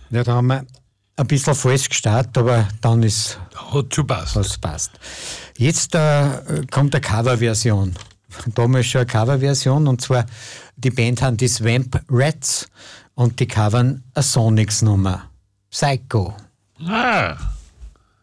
Ja, da haben wir ein bisschen falsch gestartet, aber dann Hat schon passt. Jetzt kommt eine Coverversion. Damals schon eine Coverversion, und zwar die Band haben die Swamp Rats und die covern eine Sonics-Nummer. Psycho. Ah.